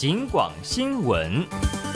警广新闻。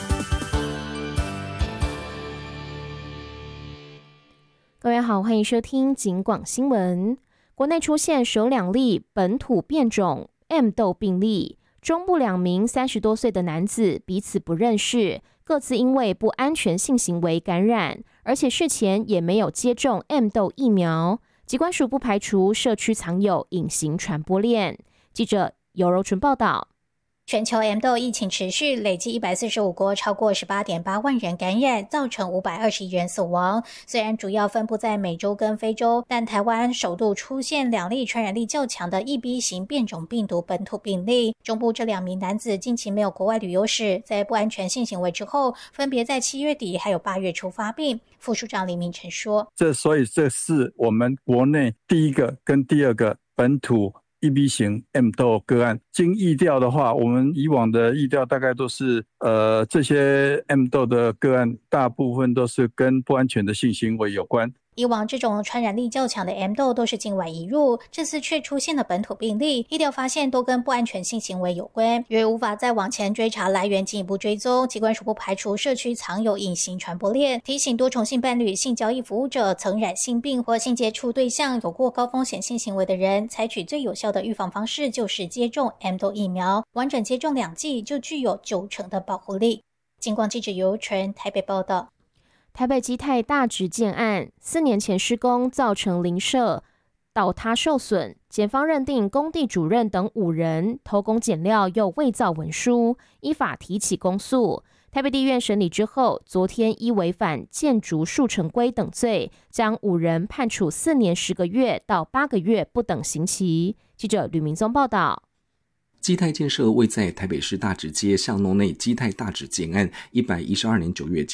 各位好，欢迎收听警广新闻。国内出现首2例本土变种 M 痘病例，中部2名30多岁的男子彼此不认识，各自因为不安全性行为感染，而且事前也没有接种 M 痘疫苗。疾管署不排除社区藏有隐形传播链。记者尤柔纯报道。 全球 M 痘疫情持续，累计145国超过 18.8 万人感染，造成521人死亡。虽然主要分布在美洲跟非洲，但台湾首度出现2例传染力较强的 EB 型变种病毒本土病例。中部这2名男子近期没有国外旅游史，在不安全性行为之后，分别在7月底还有8月初发病。副署长李明成说： 所以这是我们国内第一个跟第二个本土EB 型 M 痘个案。经疫调的话，我们以往的疫调大概都是这些 M 痘的个案大部分都是跟不安全的性行为有关。 以往这种传染力较强的 M 痘都是境外移入，这次却出现了本土病例，疫调发现都跟不安全性行为有关，因为无法再往前追查来源进一步追踪，疾管署不排除社区藏有隐形传播链，提醒多重性伴侣、性交易服务者、曾染性病或性接触对象有过高风险性行为的人，采取最有效的预防方式就是接种 M 痘疫苗，完整接种2剂就具有90%的保护力。警广记者尤柔纯台北报道。 台北基泰大直建案4年前施工，造成邻舍倒塌受损，检方认定工地主任等5人偷工减料又伪造文书，依法提起公诉。台北地院审理之后，昨天依违反建筑数成规等罪，将5人判处4年10个月到8个月不等刑期。记者吕明宗报道。 基泰建设位在台北市大直街巷弄内基泰大直建案，112年9月